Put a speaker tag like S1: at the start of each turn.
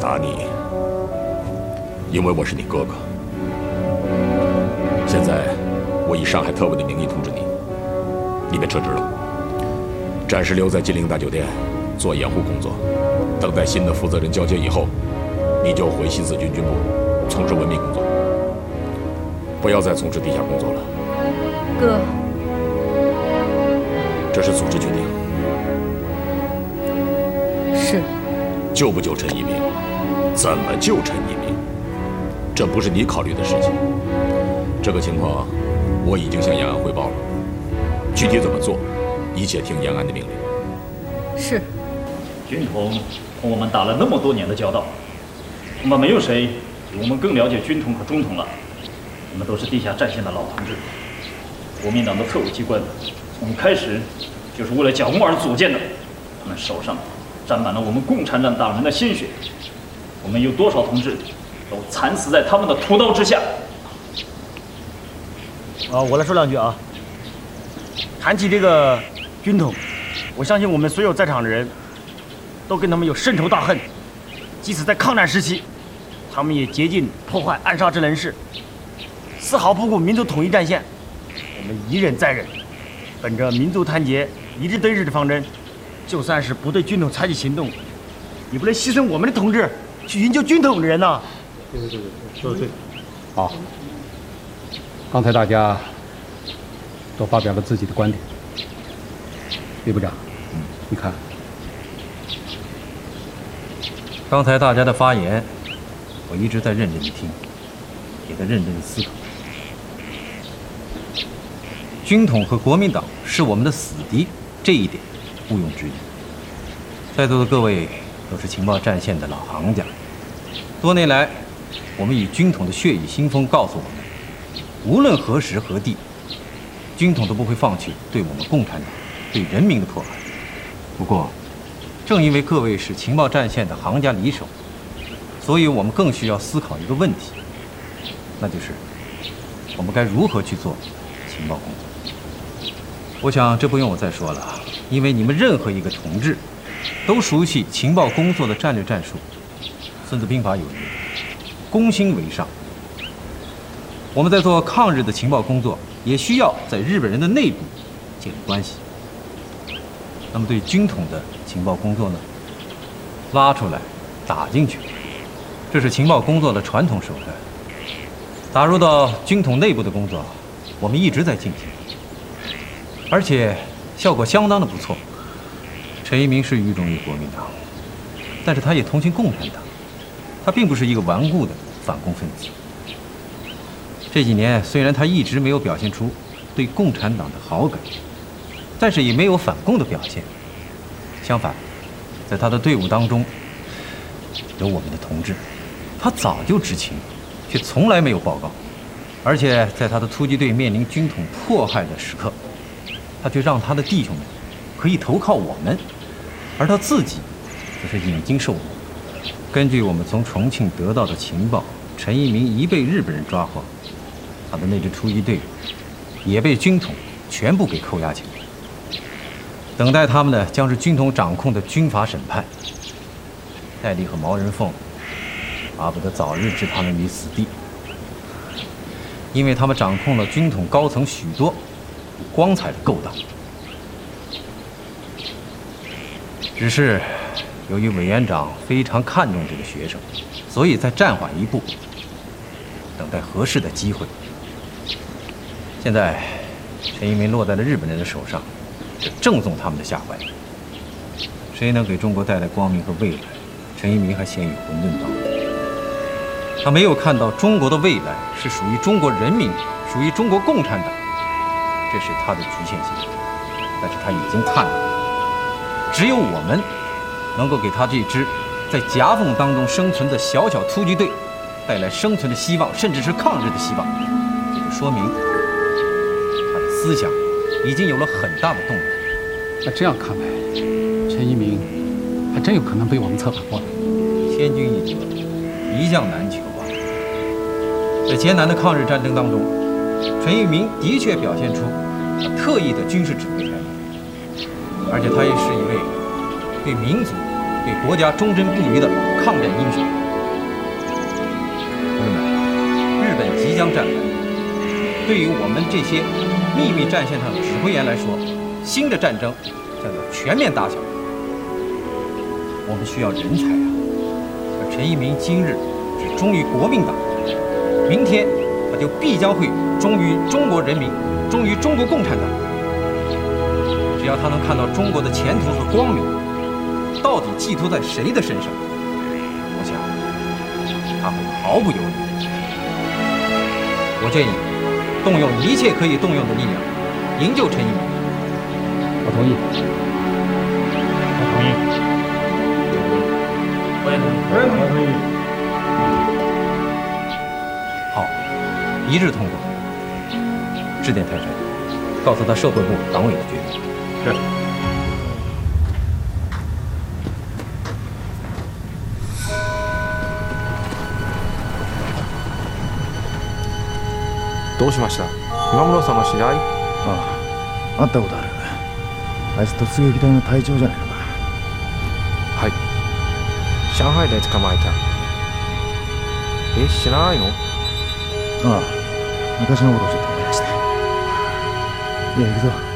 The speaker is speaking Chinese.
S1: 打你，因为我是你哥哥。现在我以上海特务的名义通知你，你别撤职了，暂时留在金陵大酒店做掩护工作，等待新的负责人交接以后，你就回西四军军部从事文秘工作，不要再从事地下工作了。
S2: 哥，
S1: 这是组织决定。
S2: 是。
S1: 救不救陈一鸣，怎么救陈一鸣，这不是你考虑的事情。这个情况我已经向延安汇报了，具体怎么做，一切听延安的命令。
S2: 是。
S3: 军统同我们打了那么多年的交道，恐怕没有谁比我们更了解军统和中统了。我们都是地下战线的老同志，国民党的特务机关从一开始就是为了剿共而组建的，他们手上沾满了我们共产党党人的鲜血，我们有多少同志都惨死在他们的屠刀之下。
S4: 我来说两句啊。谈起这个军统，我相信我们所有在场的人都跟他们有深仇大恨，即使在抗战时期，他们也竭尽破坏暗杀之能事，丝毫不顾民族统一战线。我们一忍再忍，本着民族团结一致对日的方针，就算是不对军统采取行动，也不能牺牲我们的同志去营救军统的人呐。
S5: 对，说得对。好，刚才大家都发表了自己的观点。李部长，你看，
S6: 刚才大家的发言，我一直在认真地听，也在认真地思考。军统和国民党是我们的死敌，这一点毋庸置疑。在座的各位都是情报战线的老行家，多年来，我们以军统的血雨腥风告诉我们，无论何时何地，军统都不会放弃对我们共产党、对人民的迫害。不过，正因为各位是情报战线的行家里手，所以我们更需要思考一个问题，那就是我们该如何去做情报工作。我想这不用我再说了，因为你们任何一个同志都熟悉情报工作的战略战术。孙子兵法有云：攻心为上。我们在做抗日的情报工作，也需要在日本人的内部建立关系。那么对军统的情报工作呢？拉出来，打进去，这是情报工作的传统手段。打入到军统内部的工作，我们一直在进行，而且效果相当的不错。陈一鸣是愚忠于国民党，但是他也同情共产党，他并不是一个顽固的反共分子。这几年虽然他一直没有表现出对共产党的好感，但是也没有反共的表现。相反，在他的队伍当中有我们的同志，他早就知情，却从来没有报告。而且在他的突击队面临军统迫害的时刻，他却让他的弟兄们可以投靠我们，而他自己则是引经受辱。根据我们从重庆得到的情报，陈一鸣一被日本人抓获，他的那支突击队也被军统全部给扣押起来。等待他们的将是军统掌控的军阀审判。戴笠和毛人凤巴不得早日置他们于死地，因为他们掌控了军统高层许多光彩的勾当。只是由于委员长非常看重这个学生，所以再暂缓一步，等待合适的机会。现在陈一鸣落在了日本人的手上，这正中他们的下怀。谁能给中国带来光明和未来，陈一鸣还陷于混沌当中。他没有看到中国的未来是属于中国人民，属于中国共产党，这是他的局限性。但是他已经看到了，只有我们能够给他这支在夹缝当中生存的小小突击队带来生存的希望，甚至是抗日的希望。这就说明他的思想已经有了很大的动摇。
S5: 那这样看来，陈一鸣还真有可能被我们策反过来。
S6: 千军易得，一将难求啊！在艰难的抗日战争当中，陈一鸣的确表现出他特异的军事指挥才能，而且他也是一位对民族、 对国家忠贞不渝的抗战英雄。朋友们，日本即将战败，对于我们这些秘密战线上的指挥员来说，新的战争将要全面打响。我们需要人才啊！而陈一鸣今日只忠于国民党，明天他就必将会忠于中国人民，忠于中国共产党。只要他能看到中国的前途和光明到底寄托在谁的身上，我想他会毫不犹豫。我建议动用一切可以动用的力量，营救陈一鸣。
S5: 我同意。
S4: 我同意。
S3: 我也同意。
S4: 我同意。
S6: 好，一致通过。致电泰山，告诉他社会部党委的决定。
S4: 是。
S7: どうしました？今村さんの知り合い？
S8: ああ、会ったことある。あいつ突撃隊の隊長じゃないのか。
S7: はい。上海で捕まえた。知らないの？
S8: ああ、昔のことをちょっと思い出して。いや、行くぞ。